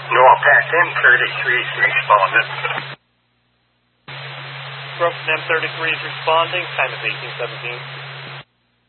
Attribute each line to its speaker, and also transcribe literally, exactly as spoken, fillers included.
Speaker 1: Norpac M thirty-three is responding.
Speaker 2: Brooklyn M thirty-three is responding. Time is eighteen seventeen.